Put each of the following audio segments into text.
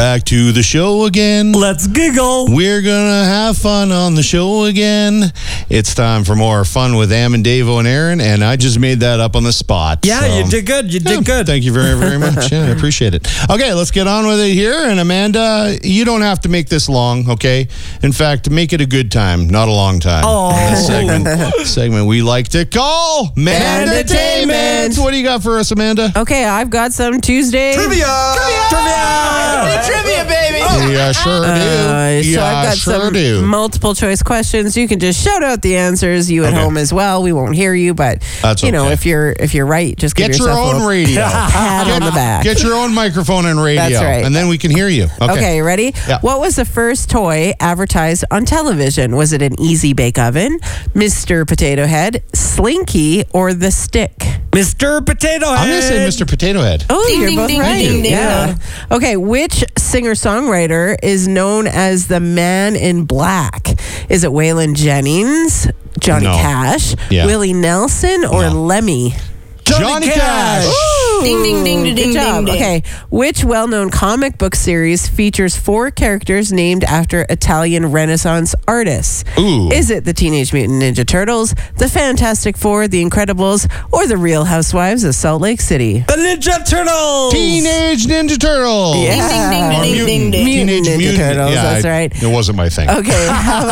Back to the show again. Let's giggle. We're gonna have fun on the show again. It's time for more fun with Am and Davo and Aaron, and I just made that up on the spot. Yeah, so. you did good. You did good. Thank you very, very much. Yeah, I appreciate it. Okay, let's get on with it here. And Amanda, you don't have to make this long, okay? In fact, make it a good time, not a long time. Oh. This segment we like to call Mandatainment. What do you got for us, Amanda? Okay, I've got some Tuesday Trivia, baby. Yeah, sure do. So I've got some multiple choice questions. You can just shout out the answers. You at home as well. We won't hear you, but that's you know, if you're right, just give get your yourself own a radio. pat on the back. Get your own microphone and radio. That's right. And then we can hear you. Okay, ready? Yeah. What was the first toy advertised on television? Was it an Easy Bake Oven, Mr. Potato Head, Slinky, or the Stick? Mr. Potato Head. I'm going to say Mr. Potato Head. Oh, Ding, you're ding, both ding, right. ding, ding, Yeah. Okay, which singer-songwriter is known as the Man in Black? Is it Waylon Jennings, Johnny Cash, Willie Nelson, or Lemmy? Johnny Cash. Ooh, Ding, ding, ding, ding, good ding, job. ding. Okay, which well-known comic book series features 4 characters named after Italian Renaissance artists? Ooh. Is it the Teenage Mutant Ninja Turtles, the Fantastic Four, the Incredibles, or the Real Housewives of Salt Lake City? The Ninja Turtles. Teenage Ninja Turtles. Yeah. Ding, ding, ding, ding, ding. Mutant Ninja Turtles, that's right. It wasn't my thing. Okay,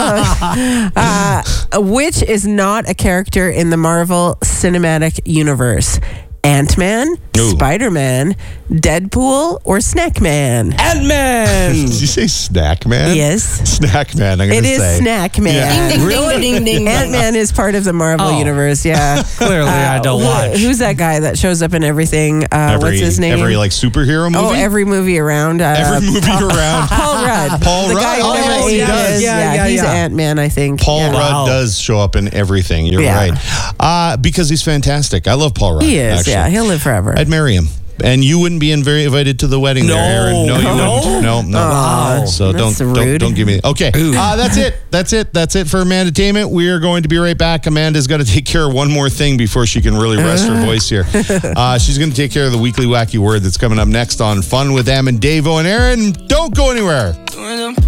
how about, which is not a character in the Marvel Cinematic Universe? Ant-Man, Ooh. Spider-Man, Deadpool, or Snack-Man? Ant-Man. Did you say Snack Man? Yes. Snack Man, I'm going It to say. is Snack-Man. Yeah. Ding, ding, Really? ding, ding, ding, ding. Ant-Man is part of the Marvel universe, yeah. Clearly, I don't watch. Who's that guy that shows up in everything? What's his name? Every like superhero movie? Oh, every movie around. Every movie around. Paul Rudd. Paul the Rudd. guy who Oh, never he ages. does. Yeah, He's yeah. Ant-Man, I think. Paul Yeah. Rudd does show up in everything. You're Yeah. right. Because he's fantastic. I love Paul Rudd. He is, actually. yeah. He'll live forever. I'd marry him. And you wouldn't be invited to the wedding there, Aaron. No, you wouldn't. No. Aw, So that's don't rude. give me. Okay. That's it. That's it for Mandatainment. We are going to be right back. Amanda's got to take care of one more thing before she can really rest her voice here. She's going to take care of the weekly wacky word that's coming up next on Fun with Am and Davo and Aaron. Don't go anywhere.